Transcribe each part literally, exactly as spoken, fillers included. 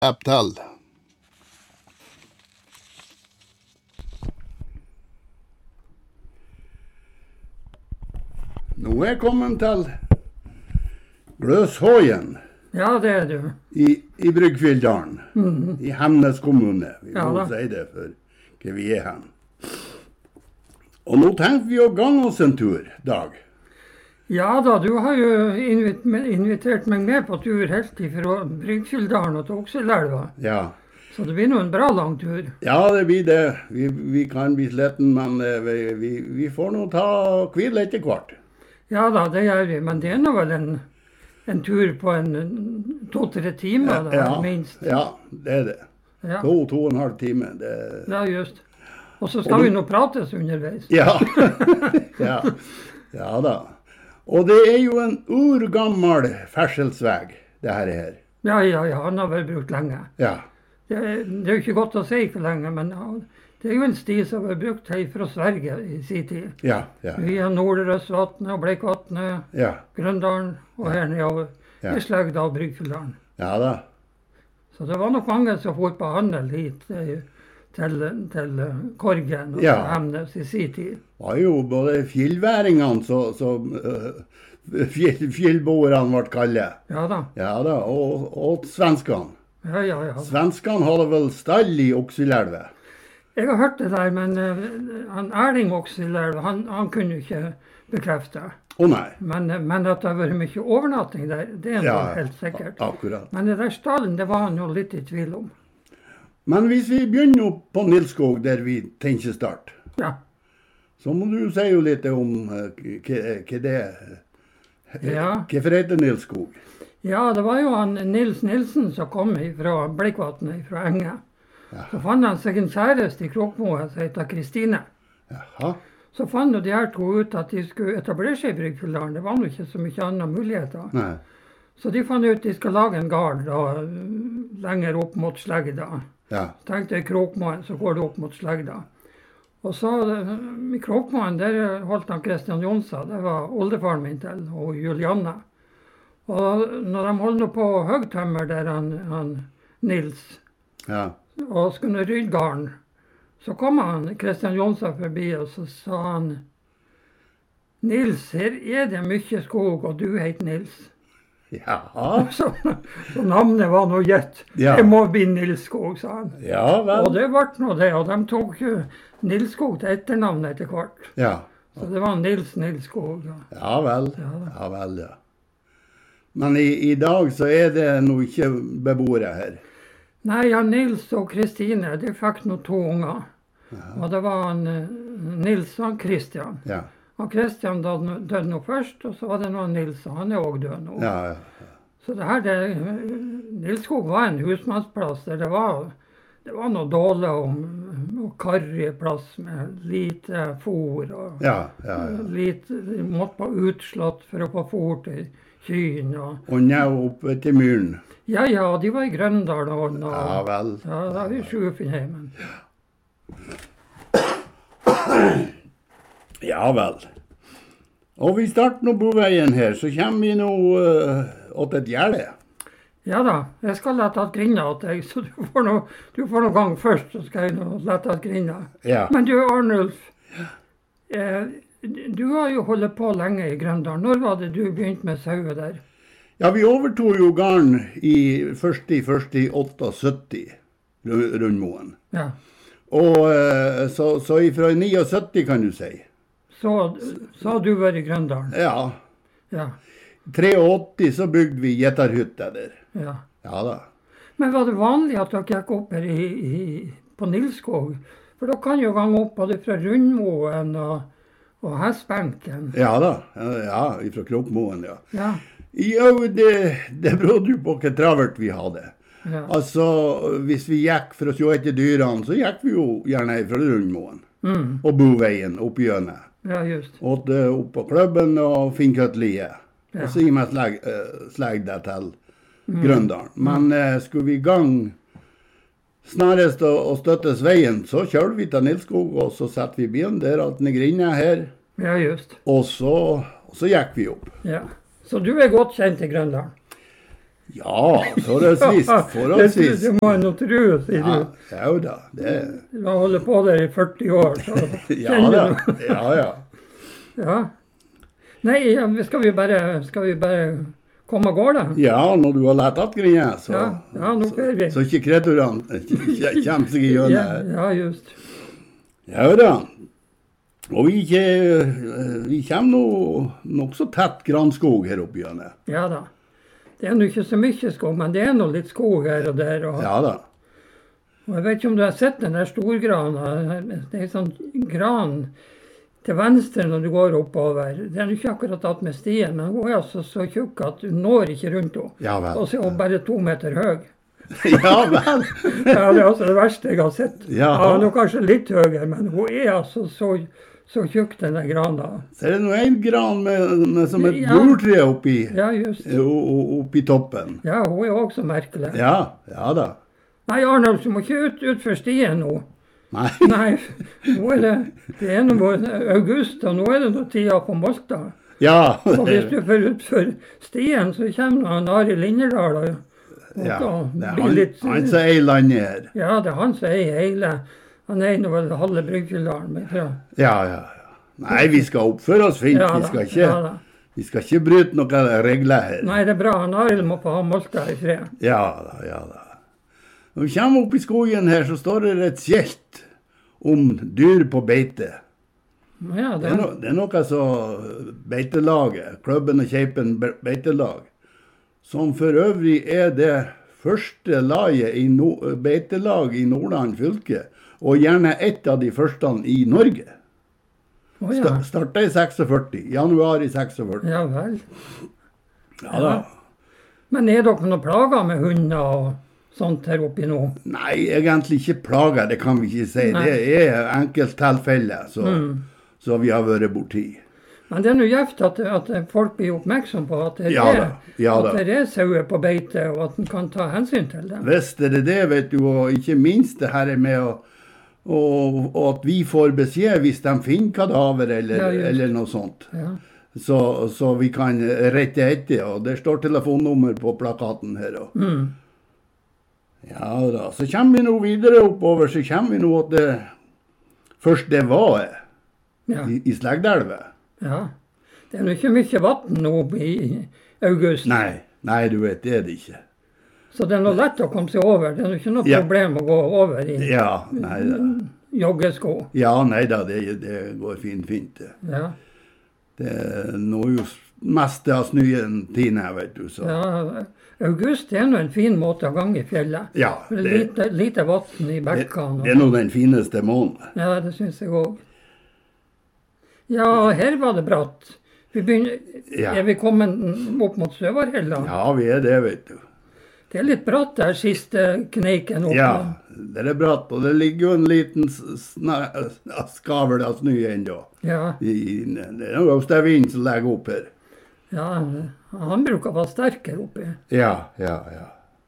Apptall. Nå er jeg kommet til Gløshøyen. Ja, det er du. I, i Bryggfjelldalen, mm. i Hemnes kommune. Vi ja, må si det for hva vi er hen. Og nå tenkte vi å gange oss en tur, Dag. Ja da, du har jo invit invitert meg med på tur helt fra Bryggfjelldalen og til Okselelva. Ja. Så det blir nå en bra lang tur. Ja, det blir det. Vi, vi kan bli sliten, men vi, vi, vi får nå ta hvile etter hvert. Ja da, det gjør vi, men det er nå vel en, en tur på en to-tre timer, da, ja, minst. Ja, det er det. Ja. To, to og en halv time. Det... Ja, just. Og så skal og vi nå prates underveis. Ja. ja. Ja da. Og det er jo en urgammel ferselsveg, det her er. Ja, ja, ja, han har vel brukt lenge. Ja. Det, det er jo ikke godt å si for lenge, men det er jo en sti som har brukt her fra Sverige i sin tid. Ja, ja. Via Nordrøsvatnet og Bleikvatnet, ja. Grøndalen og her nedover ja. i Slegda og Bryggfjelldalen. Ja da. Så det var nok mange som får på handel hit til, til Korgen og ja. Hemnes i sin tid. Det var jo både fjellværingene som så, uh, fjell, fjellboerne ble kallet. Ja da. Ja da, og, og svenskene. Ja, ja, ja. Svenskene hadde vel stall i Okselelva. Jeg har hørt det der, men uh, han Erling Okselelva, han, han kunne ikke bekrefte. Å oh, nei. Men, men at det har vært mye overnatting der, det er ja, helt sikkert. Akkurat. Men det der stallen, det var han jo litt i tvil om. Men hvis vi begynner på Nilskog, der vi tenker start, ja. så må du si jo litt om uh, hva det er. Ja. Hvorfor heter Nilskog? Ja, det var jo han Nils Nilsen som kom fra Bleikvatnet, fra Enge. Ja. Så fant han seg en kjæreste i Kråkmoen som heter Kristine. Jaha. Så fant jo de her to ut at de skulle etablere seg i Bryggfjelldalen. Det var jo ikke så mye andre muligheter. Nei. Så de fant ut at de skal lage en gard da, lenger opp mot Slegda. Ja. Så tenkte jeg i Kråkmoen, så går det opp mot Slegda. Og så i Kråkmoen, der holdt han Kristian Jonsa, det var oldefaren min til, og Julianne. Og når de holdt på høgtømmer der han, han Nils, ja. og skulle rydde garden, så kom han Kristian Jonsa forbi, og så sa han, Nils, her er det mye skog, og du heter Nils. Ja. Så, så navnet var noe gjett. Ja. Det må bli Nils Skog, sa han. Ja, vel. Og det ble noe det, og de tok jo Nils Skog til etternavn etter hvert. Ja. Så det var Nils Nils Skog. Ja, ja vel. Ja, ja vel, ja. Men i, i dag så er det nå ikke beboere her. Nei, ja, Nils og Kristine, de fikk nå to unger. Ja. Og det var han, Nils og Kristian. Ja. Og Kristian døde nå først, og så var det noen Nils, og han er også død nå. Ja, ja, ja. Så det her, det, Nilskog var en husmannsplass der det var, det var noe dårlig og, og karrig plass med lite fôr. Og ja, ja, ja. Lite, de måtte på utslått for å få fôr til kyn. Og, og nå opp til myren. Ja, ja, de var i Grøndal. Og, og, ja, vel. Ja, da er vi Sjufinnheimen. Ja, vel. Og vi starter nå boveien her, så kommer vi nå uh, åt et gjerde. Ja da, jeg skal lette at grinda til deg, så du får noe, du får noe gang først, så skal jeg nå lette at grinda. Ja. Men du, Arnulf, eh, du har jo holdt på lenge i Grøndal. Når var det du begynte med sauet der? Ja, vi overtog jo garden i første første syttiåtte, Rundmoen. Ja. Og uh, så, så ifra syttini kan du si. Så, så har du vært i Grøndal? Ja. Ja. åttitre så bygde vi gjetterhytta der. Ja. Ja da. Men var det vanlig at dere gikk opp her i, i, på Nilskog? For dere kan jo gange opp både fra Rundmoen og, og Hestbenken. Ja da. Ja, fra Kråkmoen, ja. Ja. Jo, det, det berodde jo på hva travert vi hadde. Ja. Altså, hvis vi gikk for å se etter dyrene, så gikk vi jo gjerne fra Rundmoen. Mm. Og boveien opp gjennom. Ja, just. Og opp på klubben og Finnköttliet. Ja. Og så gikk vi slag, uh, slagde til mm. Grøndalen. Men uh, skulle vi gang snarest og, og støttes veien, så kjørte vi til Nilskog, og så satte vi bilen der, at den grinna her. Ja, just. Og så, og så gikk vi opp. Ja. Så du er godt kjent i Grøndalen? Ja, forholdsvis. forholdsvis. Det, det må jeg nå tro, sier Ja, du. ja da, det... Du har holdt på der i førti år, så Ja kjenner da, du. ja, ja. Ja. Nei, ja, skal vi bare, skal vi bare komme av gårde? Ja, når du har lett at greia, så... Ja, ja, nå fer vi. Så, så ikke kreaturene kommer seg i hjørnet Ja, her. ja, just. Ja da. Og vi, ikke, vi kommer nå nok så tett granskog her oppe i hjørnet. Ja da. Det er nå ikke så mye skog, men det er nå litt skog her og der. Og, Ja da. og jeg vet ikke om du har sett den der storgrana. Det er en sånn gran til venstre når du går oppover. Den er ikke akkurat tatt med stien, men hun er altså så tjukk at du når ikke rundt henne. Ja vel. Og så er hun bare to meter høy. Ja vel. Ja, det er altså det verste jeg har sett. Ja. Ja, hun er kanskje litt høyere, men hun er altså så, så tjukk, den der grana. Så er det nå en gran med, med som et Ja. jordtre oppi, Ja, just. o- o- oppi toppen. Ja, hun er også merkelig. Ja, ja da. Nei, Arnold, du må ikke ut, ut for stien nå. Nei. Nei, nå er det, det er nå august, og nå er det noe tida på Molta. Ja. Og hvis du får ut for stien, så kommer han Arild Linderdal og, og Ja, da det er blir han, litt... han som eier landet her. Ja, det er han som eier hele. Han eier nå vel halve Bryggeldalen. men ja. Ja, ja, ja. Nei, vi skal oppføre oss fint. Ja Vi da, skal ikke, ja da. vi skal ikke bryte noen regler her. Nei, det er bra. Han Arild må få ha Molta i fred. Ja da, ja da. Når vi kommer opp i skogen her, så står det et skilt om dyr på beite. Ja, Det det, er, no, det er noe så beitelaget, Klubben og Kjeipen be- beitelag, som for øvrig er det første laget i no, beitelag i Nordland fylke, og gjerne et av de første i Norge. å ja. Sta- Startet i førtiseks, januar i førtiseks. Ja vel. Ja da. Men er dere noen plager med hunder og sånt her oppi nå? Nei, egentlig ikke plager, det kan vi ikke si. Nei. Det er enkelttilfeller, så, så vi har vært borti. Men det er noe gjevt at, at folk blir oppmerksom på at det Ja er, da, ja da. at det er sauer på beite, og at en kan ta hensyn til dem. Visst er det det, vet du, og ikke minst det her med å og, og at vi får beskjed hvis de finner kadaver eller, Ja, just. eller noe sånt. Ja. Så, så vi kan rette etter, og det står telefonnummer på plakaten her. Og. Mm. Ja da, så kommer vi nå videre oppover, så kommer vi nå at det først det var Ja. i, i Slegdelva. ja. Det er nå ikke mye vann nå i august, Nei, nei, du vet, det er det ikke. så det er noe lett å komme seg over. Det er nå ikke noe Ja. problem å gå over i Ja, nei da. joggesko. Ja, nei da, det, det går fint, fint. Det. Ja. Det er nå jo meste av snøen tiner, vet du, så. ja. August er nå en fin måte å gange i fjellet. Ja, Det er det, lite, lite vann i det, bekkene. det er nå den fineste måneden. Ja, det syns jeg òg. Ja, her var det bratt. Vi begynner, Ja. Er vi kommet opp mot Søvarhella? Ja, vi er det, vet du. Det er litt bratt der, siste kneiken oppe. Ja, det er bratt, og det ligger jo en liten s- sna- skavel av snø ennå. Ja, I- Det er jo Øystein som legger opp her. ja, han bruker å være sterk her oppe. Ja, ja, ja.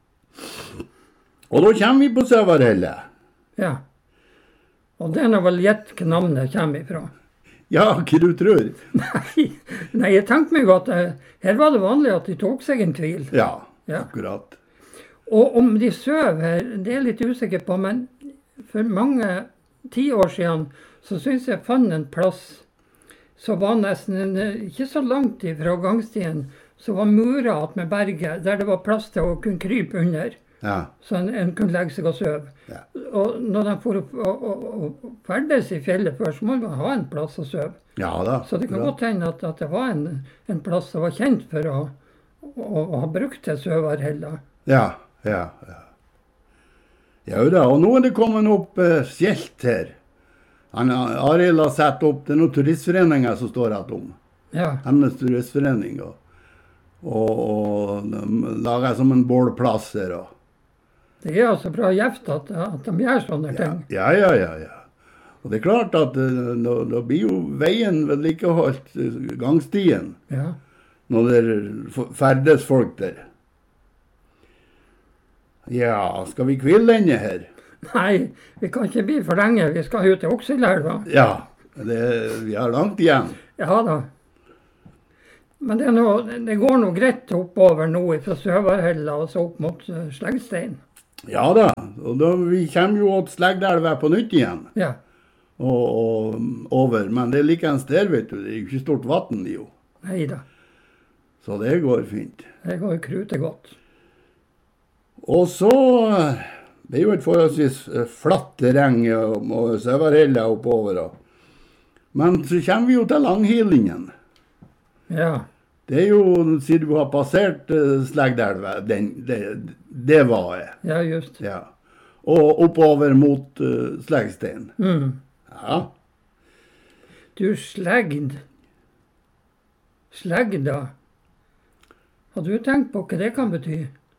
Og da kommer vi på Søvarhella. Ja. Og det er nå vel gjett hva navnet kommer ifra. Ja, hva du tror? Nei, nei, jeg tenkte meg at eh, her var det vanlig at de tok seg en tvil. Ja, Ja. akkurat. Og om de søv her, det er jeg litt usikker på, men for mange tiår siden så syns jeg fant en plass som var nesten en, ikke så langt ifra gangstien, som var mura att med berget, der det var plass til å kunne krype under, Ja, så en, en kunne legge seg og sove. ja. Og når de får opp og, og, og ferdes i fjellet før, så må man ha en plass å sove. Ja da. Så det kan bra. godt hende at, at det var en, en plass som var kjent for å, å, å ha brukt til Søvarhella. Ja, ja, ja. Ja da, og nå er det kommet opp uh, skjelt her. Han, Arild har satt opp, det er noen turistforeninger som står rett om. Ja. Hennes turistforening. Og, og, og de lager som en bålplass her. Og. Det er altså bra gjevt at, at de gjør sånne Ja, ting. ja, ja, ja, ja. Og det er klart at uh, da, da blir jo veien vedlikeholdt, uh, gangstien, Ja. når det f- ferdes folk der. Ja, skal vi kville denne her? Nei, vi kan ikke bli for lenge. Vi skal ut til Okselelva. Ja, det, vi har langt igjen. Ja da. Men det, er noe, det går noe greit oppover nå fra Søvarhella og så opp mot uh, Sleggstein. Ja da, og da, vi kommer jo til Slegdelva på nytt igjen. Ja. Og, og over, men det er likens der, vet du. Det er jo ikke stort vatten jo. Neida. Så det går fint. Det går krute godt. Og så, det er jo et forholdsvis flatt terreng og, og Søvarhella oppover. Men så kommer vi jo til Langhilingen. Ja. Det er jo, siden du har passert uh, Slegdelva, den, det, det var jeg. Ja, just. Ja. Og oppover mot uh, Sleggstein. Mm. Ja. Du, Slegd. Slegda. Har du tenkt på hva det kan bety?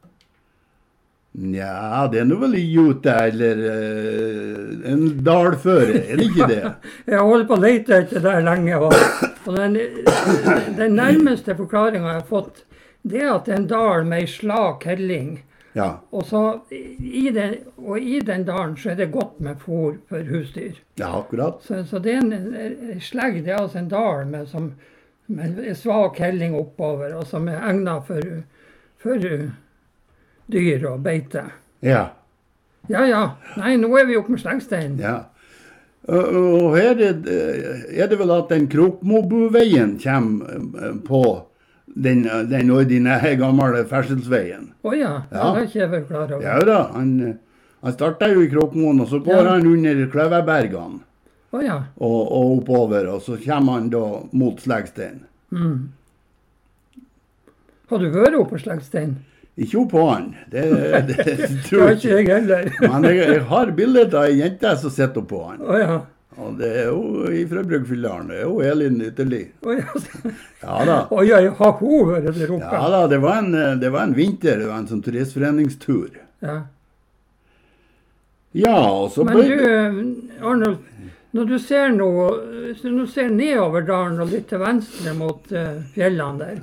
Ja, det er noe vel i Jota eller uh, en dalføre, er det ikke det? Jeg holder på å lete etter det lenge, og, og den, den nærmeste forklaringen jeg har fått, det er at det er en dal med en slak helling. Ja. Og, så, i den, og i den dalen så er det godt med fôr for husdyr. Ja, akkurat. Så, så det er en, en slegg, det er altså en dal med, som, med en svak helling oppover, og som er egnet for, for dyr og beite. Ja. Ja, ja. Nei, nå er vi oppe med Sleggstein. Ja. Og, og her er det, er det vel at den Krokmobuveien kommer på den, den ordinære gamle ferdselsveien. Å ja, det Ja. har ikke jeg vært klar over. Ja da, han, han startet jo i Krokmoen, og så går Ja. han under Kløverbergene Å ja. og, og oppover, og så kommer han da mot Sleggstein. Mm. Har du vært oppe på Sleggstein? Ikke opp på han, det, det, det Det tror har jeg ikke ikke. jeg heller. Men jeg, jeg har bilder av en jente som sitter opp på han. Å ja. Og det er jo fra Bruggfyllaren, det er jo Elin Ytterli. Å ja. Ja da. Å ja, har hun vært der oppe? Ja da, det var en, det var en vinter, det var en sånn turistforeningstur. Ja. Ja, og så Men ble du, det... Arnold, når du ser noe, hvis du nå ser nedover dalen og litt til venstre mot uh, fjellene der,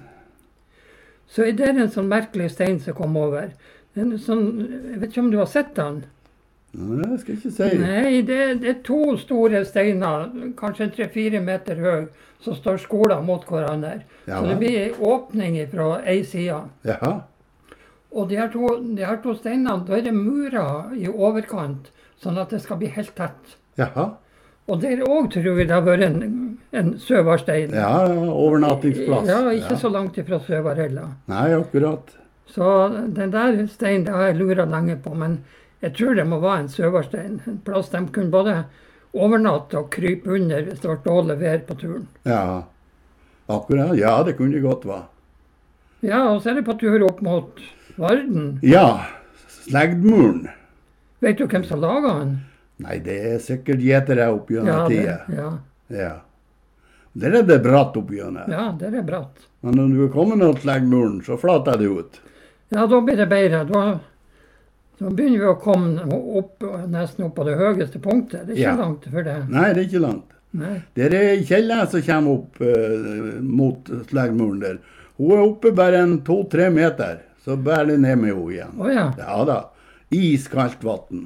så er det en sånn merkelig stein som kom over. En sånn, jeg vet ikke om du har sett den? Nei, jeg skal ikke si. Nei, det, det er to store steiner, kanskje tre-fire meter høy, som står skolet mot hverandre. Ja, så det vel. blir en åpning fra ei side. Jaha. Og de her to, de her to steinene, da er det murer i overkant, sånn at det skal bli helt tett. Jaha. Og der òg tror jeg det har vært en, en Søvarstein. Ja, overnattingsplass. Ja, ikke så langt ifra Søvarhella. Nei, akkurat. Så den der steinen det har jeg luret lenge på, men jeg tror det må være en Søvarstein. En plass de kunne både overnatte og krype under hvis det var dårlig vær på turen. Ja, akkurat. Ja, det kunne det godt være. Ja, og så er det på tur opp mot Varden. Ja, Slegdmuren. Vet du hvem som laget den? Nei, det er sikkert gjetere opp Ja, gjennom det, tida. ja, Ja. Der er det bratt opp gjennom. ja, der er bratt. Men når du er kommet til Slegdmuren, så flater det ut. Ja, da blir det bedre. Da, da begynner vi å komme opp, nesten opp på det høyeste punktet. Det er ikke Ja. langt for det. Nei, det er ikke langt. Nei. Der er ei kjelle som kommer opp eh, mot Slegdmuren der. Hun er oppe bare en to-tre meter, så bærer det ned med henne igjen. Å ja. Ja da. Iskaldt vann.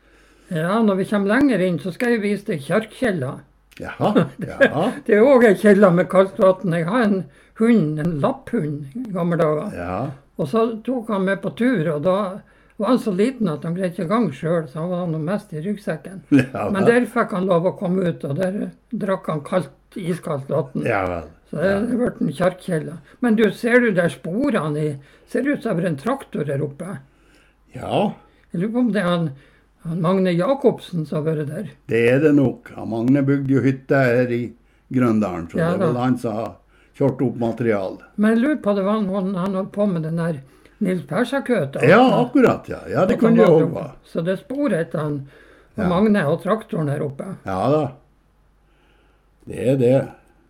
Ja, når vi kommer lenger inn, så skal jeg vise deg Kjarkkjella. Jaha, ja, Det er òg ei kjelle med kaldt vann. Jeg har en hund, en lapphund, i gamle dager. ja. Og så tok han med på tur, og da var han så liten at han greide ikke gang sjøl, så han var noe mest i ryggsekken. Ja, Men vel. der fikk han lov å komme ut, og der drakk han kaldt, iskaldt vann. Ja vel. Så det ble en Kjarkkjella. Men du, ser du der sporene i Ser ut som det er en traktor der oppe. Ja, Jeg lurer på om det er han, han Magne Jacobsen som har vært der. det er det nok. Han Magne bygde jo hytte her i Grøndalen, så Ja, det er vel da. han som har kjørt opp material. Men jeg lurer på det var han, han holdt på med den der Nils Persa-køta. Ja, akkurat, ja. Ja, det At han kunne det var òg der oppe. være. Så det er spor etter han og Ja. Magne og traktoren her oppe. Ja da. Det er det.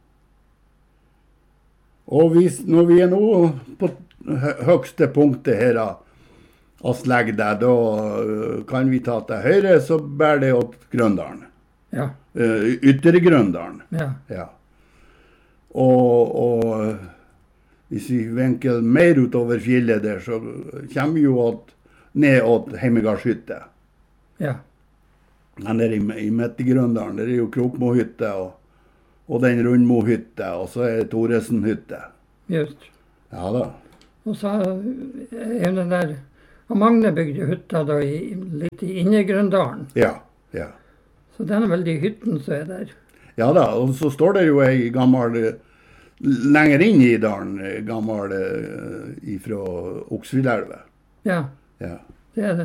Og hvis, når vi er nå på hø- høgste punktet her av av Slegda, da øh, kan vi ta til høyre, så bærer det åt Grøndalen. Ja, Uh, Ytre Grøndalen. ja. Ja. Og, og øh, hvis vi vinker mer utover fjellet der, så kommer vi jo åt, ned åt Heimegardshytte. ja. Men der i, i midt i Grøndalen, der er jo Krokmohytte og, og den Rundmohytte, og så er det Thoresen-hytte. just. Ja da. Og så er den der, og Magne bygde hytta da i, litt i Innegrøndalen. Ja, ja. Så den er veldig hytten som er der. Ja da, og så står det jo ei gammel, lenger inn i dalen, gammel ifra Oksvillelva. Ja, Ja. det er det.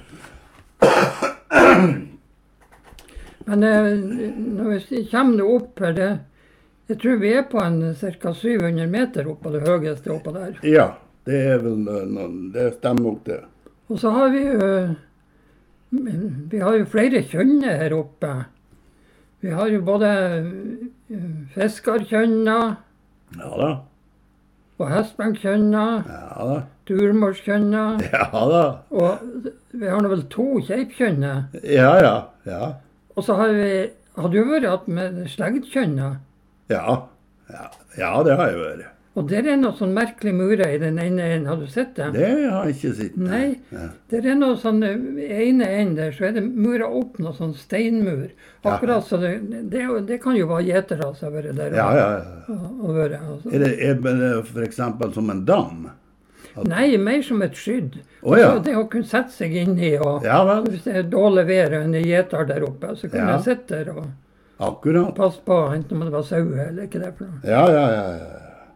Men eh, når vi kommer opp her, det, jeg tror vi er på en ca. syv hundre meter opp på det høyeste oppe der. Ja, det er vel noen, det stemmer nok det. Og så har vi jo, vi har jo flere kjønner her oppe. Vi har jo både fiskerkjønner, Ja da, og hestbenkkjønner, ja da, turmorskjønner, ja da, og vi har nå vel to keipkjønner. ja ja, ja, Og så har vi, har du vært at med slegdkjønner? ja, ja, ja, det har jeg vært. Og der er noe sånn merkelig murer i den ene enden, har du sett det? Det har jeg ikke sett. Nei, Ja. der er noe sånn, i ene enden der, så er det muret opp noe sånn steinmur. Akkurat så det, det, er jo- det kan jo være gjetere som har vært der. Ja, og- ja, ja. og- og vært, altså. Er det, er det for eksempel som en dam? Nei, mer som et skydd. Å, ja. Så det å kunne sette seg inn i, og Ja vel, hvis det er dårlig vær og en gjeter der oppe, så kan Ja. jeg sitte der og akkurat. passe på, enten om det var sau eller ikke det for noe. Ja, ja, ja, ja.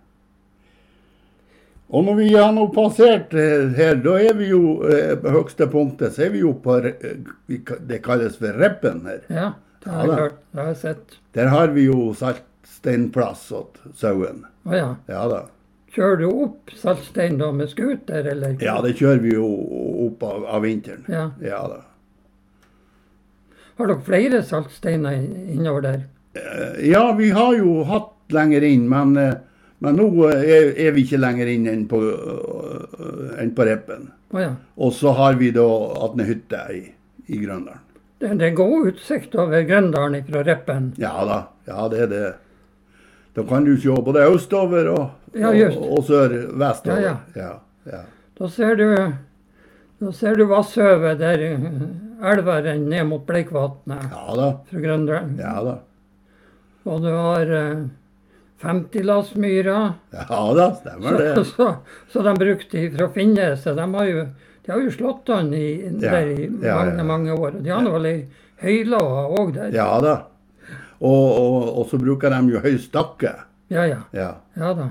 Og når vi har nå passert eh, her, da er vi jo eh, på høyeste punktet, så er vi jo på, eh, vi ka- det kalles for Reppen her. Ja, det har Ja, jeg da. hørt, det har jeg sett. Der har vi jo saltsteinplass åt sauen. Å ja. Ja da. Kjører du opp Saltstein da med skuter, eller? Ja, det kjører vi jo opp av, av vinteren. Ja. Ja da. Har dere flere saltsteiner in- innover der? Eh, Ja, vi har jo hatt lenger inn, men, eh, men nå eh, er, er vi ikke lenger inn enn på, eh, enn på Reppen. Å ja. Og så har vi da Atne hytte i, i Grøndalen. Det, det er god utsikt over Grøndalen fra Reppen. Ja da, ja det er det. Da kan du se både østover og, Ja, og, just. og sør-vestover. Ja, ja. Ja, Da ser du, da ser du Vasshøvet der eh, elva renner ned mot Bleikvatnet ja da, fra Grøndalen. ja da. Og du har eh, femti-lassmyra. Ja da, stemmer det. Så, så, så de brukte fra Finneset. De har jo, de har jo slått an i, Ja, der i ja, mange, ja. mange år. Og de har nå vel ei høylåe òg der. Ja da. Og, og, og så bruker de jo høy stakke. Ja, ja. Ja, Ja da.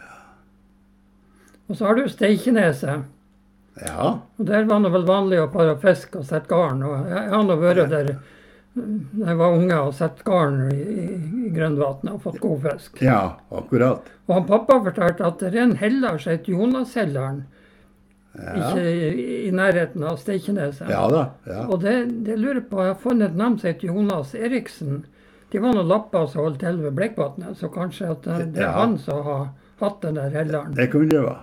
Og så har du Steikneset. ja, Og der var det vel vanlig å bare fiske og sette garn. Og jeg, jeg har nå vært der da jeg var unge og sett garn i, i, i Grønvatnet og fått god fisk. ja, akkurat. Og han pappa fortalte at det er en heller som heter Jonashelleren, Ja, ikke i, i nærheten av Steikneset. ja da, ja. Og det, det lurer jeg på, jeg har funnet et navn som heter Jonas Eriksen. De var noen lapper som holdt til ved Bleikvatnet, så kanskje at det, det er Ja. han som har hatt den der helleren. Det kunne det være.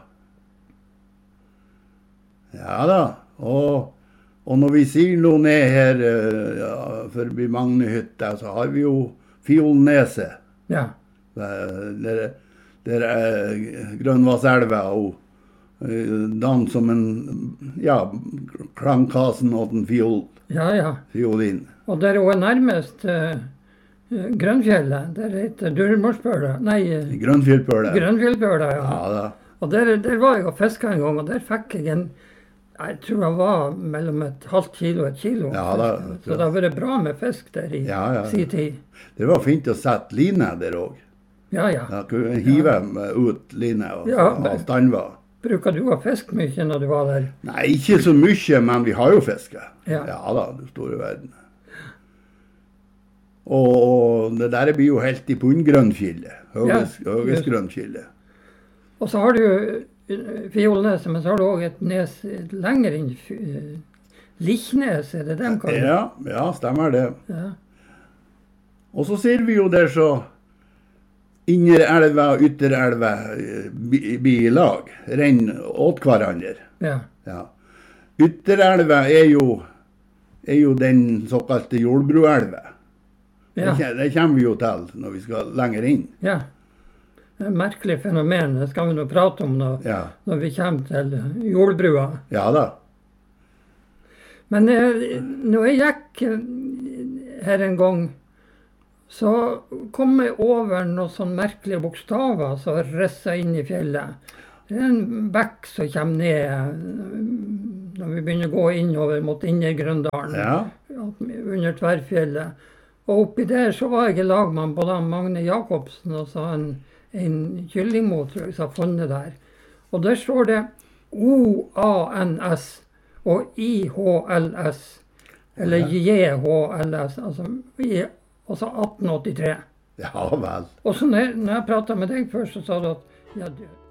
Ja da, og, og når vi sier noe ned her eh, ja, forbi Magnehytta, så har vi jo Fiolneset. Ja. Der, der er Grønvasselva og eh, dan som en, ja, klangkasen og en fiol, Ja, ja. fiolin. Og der hun er nærmest uh, Grønfjellet, der heter Durmorsbøla. Nei, uh, Grønnfjellpøle. Grønfjellbøla, ja. Ja da. Og der, der var jeg og fiska en gang, og der fikk jeg en jeg tror det var mellom et halvt kilo og et kilo. Ja, da- Så det har vært bra med fisk der i Ja, ja. sin tid. Det var fint å sette line der òg. Ja, ja. Da kunne du hive ut line og Ja, ha men- standvar. Bruker du å fiske mye når du var der? Nei, ikke så mye, men vi har jo fiske. Ja. da, du store verden. Og, og det der blir jo helt i bunngrønnfjellet. Høges, Ja, høges just. grønnfjellet. Og så har du uh, Fiolneset, men så har du òg et nes lenger inn. uh, Lichnes, er det dem kaller det? Ja, ja, stemmer det. Ja. Og så ser vi jo der så Innerelva og Ytterelva eh, blir blir i lag. Renner åt hverandre. Ja. Ja. Ytterelva er jo, er jo den såkalte Jordbruelva. Ja. Det, kje- det kommer vi jo til når vi skal lenger inn. ja. Det er et merkelig fenomen. Det skal vi nå prate om når, Ja, når vi kommer til jordbrua. ja da. Men eh, når jeg gikk eh, her en gang, så kom jeg over noen sånne merkelige bokstaver som risset inn i fjellet. Det er en bekk som kommer ned når vi begynner å gå innover mot Indre Grøndalen, Ja. under Tverrfjellet. Og oppi der så var jeg i lag med både Magne Jacobsen og så en, en kyllingmo, tror jeg, som har funnet der. Og der står det O A N S og I H L S, eller J H L S, altså, i, altså atten åttitre. Ja vel. Og så når, når jeg pratet med deg først, så sa du at ja, du,